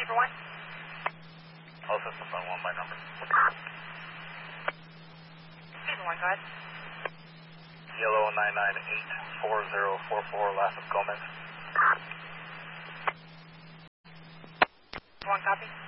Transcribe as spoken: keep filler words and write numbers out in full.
Beaver one? All systems on one by number. Beaver one, go ahead. Yellow nine nine eight four zero four four, last of Gomez. One copy.